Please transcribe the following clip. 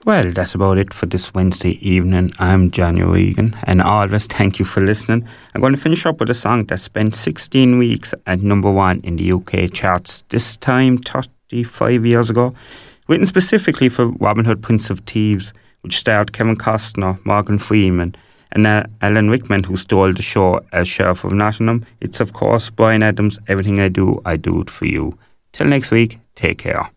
Well, that's about it for this Wednesday evening. I'm Johnny Regan, and always thank you for listening. I'm going to finish up with a song that spent 16 weeks at number one in the UK charts, this time 35 years ago, written specifically for Robin Hood, Prince of Thieves, which starred Kevin Costner, Morgan Freeman, and Alan Rickman, who stole the show as Sheriff of Nottingham. It's, of course, Bryan Adams' Everything I Do It For You. Till next week, take care.